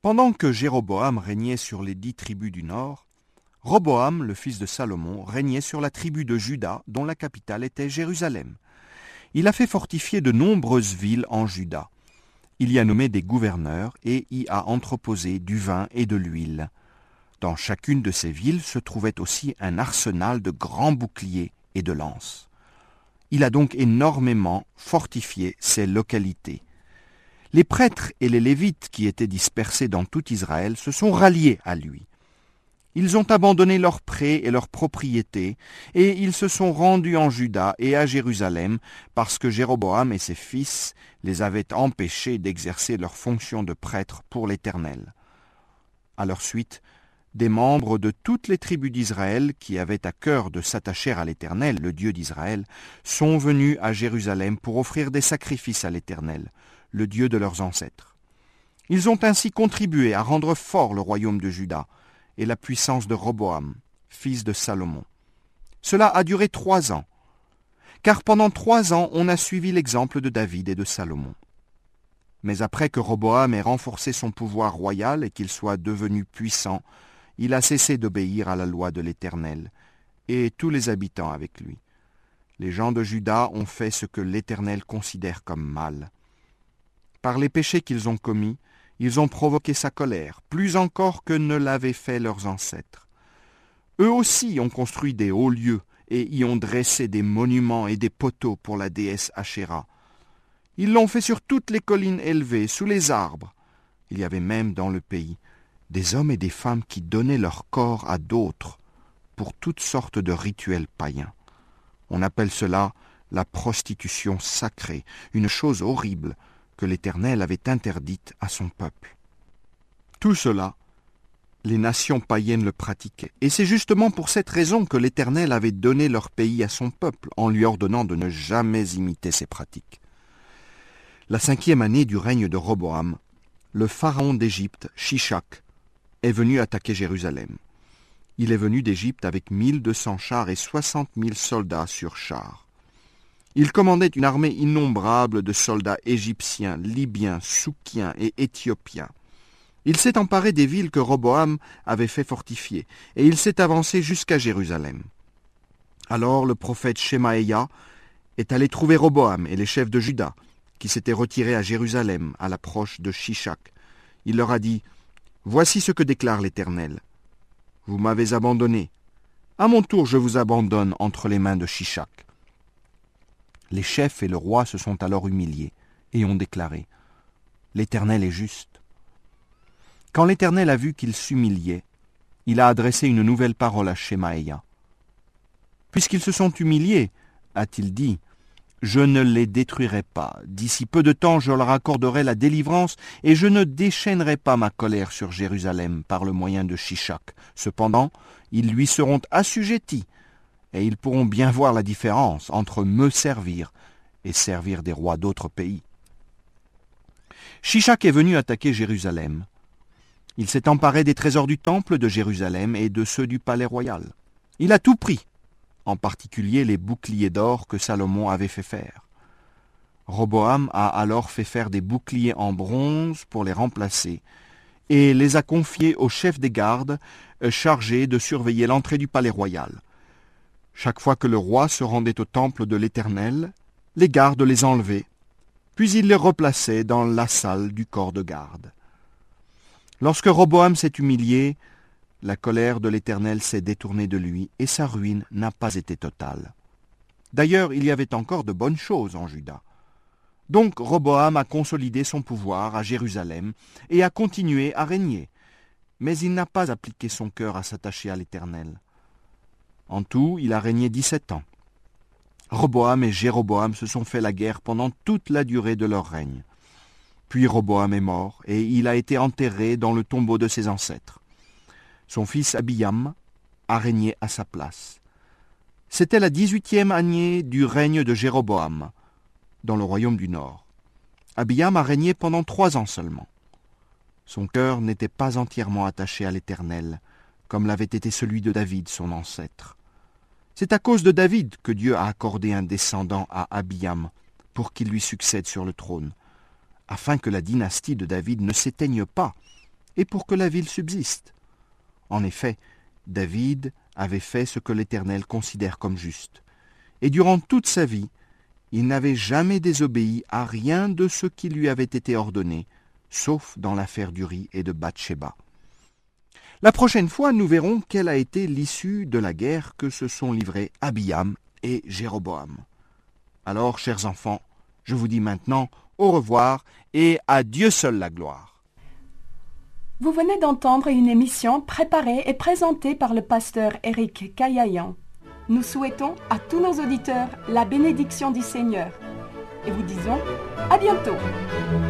Pendant que Jéroboam régnait sur les 10 tribus du nord, Roboam, le fils de Salomon, régnait sur la tribu de Juda, dont la capitale était Jérusalem. Il a fait fortifier de nombreuses villes en Juda. Il y a nommé des gouverneurs et y a entreposé du vin et de l'huile. Dans chacune de ces villes se trouvait aussi un arsenal de grands boucliers et de lances. Il a donc énormément fortifié ces localités. Les prêtres et les Lévites qui étaient dispersés dans tout Israël se sont ralliés à lui. Ils ont abandonné leurs prés et leurs propriétés, et ils se sont rendus en Juda et à Jérusalem, parce que Jéroboam et ses fils les avaient empêchés d'exercer leur fonction de prêtres pour l'Éternel. À leur suite, des membres de toutes les tribus d'Israël qui avaient à cœur de s'attacher à l'Éternel, le Dieu d'Israël, sont venus à Jérusalem pour offrir des sacrifices à l'Éternel, le Dieu de leurs ancêtres. Ils ont ainsi contribué à rendre fort le royaume de Juda et la puissance de Roboam, fils de Salomon. Cela a duré 3 ans, car pendant 3 ans on a suivi l'exemple de David et de Salomon. Mais après que Roboam ait renforcé son pouvoir royal et qu'il soit devenu puissant, il a cessé d'obéir à la loi de l'Éternel, et tous les habitants avec lui. Les gens de Juda ont fait ce que l'Éternel considère comme mal. Par les péchés qu'ils ont commis, ils ont provoqué sa colère, plus encore que ne l'avaient fait leurs ancêtres. Eux aussi ont construit des hauts lieux et y ont dressé des monuments et des poteaux pour la déesse Ashéra. Ils l'ont fait sur toutes les collines élevées, sous les arbres. Il y avait même dans le pays des hommes et des femmes qui donnaient leur corps à d'autres pour toutes sortes de rituels païens. On appelle cela la prostitution sacrée, une chose horrible que l'Éternel avait interdite à son peuple. Tout cela, les nations païennes le pratiquaient. Et c'est justement pour cette raison que l'Éternel avait donné leur pays à son peuple, en lui ordonnant de ne jamais imiter ces pratiques. La 5e année du règne de Roboam, le pharaon d'Égypte, Shishak, est venu attaquer Jérusalem. Il est venu d'Égypte avec 1200 chars et 60 000 soldats sur chars. Il commandait une armée innombrable de soldats égyptiens, libyens, soukiens et éthiopiens. Il s'est emparé des villes que Roboam avait fait fortifier, et il s'est avancé jusqu'à Jérusalem. Alors le prophète Shemaïa est allé trouver Roboam et les chefs de Juda, qui s'étaient retirés à Jérusalem à l'approche de Shishak. Il leur a dit : « Voici ce que déclare l'Éternel. Vous m'avez abandonné. À mon tour, je vous abandonne entre les mains de Shishak. » Les chefs et le roi se sont alors humiliés et ont déclaré : « L'Éternel est juste. » Quand l'Éternel a vu qu'il s'humiliait, il a adressé une nouvelle parole à Shemaïa. « Puisqu'ils se sont humiliés, a-t-il dit, je ne les détruirai pas. D'ici peu de temps, je leur accorderai la délivrance et je ne déchaînerai pas ma colère sur Jérusalem par le moyen de Shishak. Cependant, ils lui seront assujettis et ils pourront bien voir la différence entre me servir et servir des rois d'autres pays. » Shishak est venu attaquer Jérusalem. Il s'est emparé des trésors du temple de Jérusalem et de ceux du palais royal. Il a tout pris, en particulier les boucliers d'or que Salomon avait fait faire. Roboam a alors fait faire des boucliers en bronze pour les remplacer et les a confiés au chef des gardes chargé de surveiller l'entrée du palais royal. Chaque fois que le roi se rendait au temple de l'Éternel, les gardes les enlevaient, puis ils les replaçaient dans la salle du corps de garde. Lorsque Roboam s'est humilié, la colère de l'Éternel s'est détournée de lui et sa ruine n'a pas été totale. D'ailleurs, il y avait encore de bonnes choses en Juda. Donc Roboam a consolidé son pouvoir à Jérusalem et a continué à régner, mais il n'a pas appliqué son cœur à s'attacher à l'Éternel. En tout, il a régné 17 ans. Roboam et Jéroboam se sont fait la guerre pendant toute la durée de leur règne. Puis Roboam est mort et il a été enterré dans le tombeau de ses ancêtres. Son fils Abiyam a régné à sa place. C'était la 18e année du règne de Jéroboam, dans le royaume du Nord. Abiyam a régné pendant 3 ans seulement. Son cœur n'était pas entièrement attaché à l'Éternel, comme l'avait été celui de David, son ancêtre. C'est à cause de David que Dieu a accordé un descendant à Abiyam pour qu'il lui succède sur le trône, afin que la dynastie de David ne s'éteigne pas et pour que la ville subsiste. En effet, David avait fait ce que l'Éternel considère comme juste. Et durant toute sa vie, il n'avait jamais désobéi à rien de ce qui lui avait été ordonné, sauf dans l'affaire d'Uri et de Bathsheba. La prochaine fois, nous verrons quelle a été l'issue de la guerre que se sont livrés Abiam et Jéroboam. Alors, chers enfants, je vous dis maintenant au revoir et à Dieu seul la gloire. Vous venez d'entendre une émission préparée et présentée par le pasteur Éric Caillayan. Nous souhaitons à tous nos auditeurs la bénédiction du Seigneur et vous disons à bientôt.